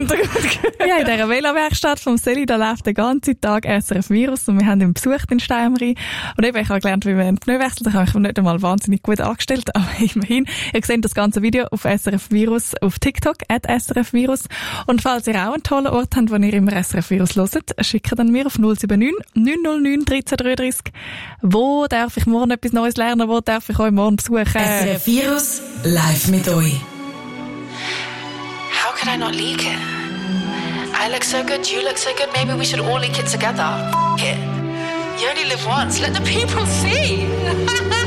Hintergrund gehört. Ja, in dieser Velo-Werkstatt vom Seli, da läuft den ganzen Tag SRF Virus und wir haben ihn besucht in Steinmari. Und eben, ich habe gelernt, wie man einen Pneu wechselt. Da habe ich mich nicht einmal wahnsinnig gut angestellt, aber immerhin. Ihr seht das ganze Video auf SRF Virus auf TikTok, @SRF Virus. Und falls ihr auch einen tollen Ort habt, wo ihr immer SRF Virus hört, schickt dann mir auf 079 909 1333. Wo darf ich morgen etwas Neues lernen? Wo darf ich euch morgen besuchen? SRF Virus live mit euch. How could I not leak it? I look so good, you look so good, maybe we should all leak it together. F*** it. You only live once, let the people see.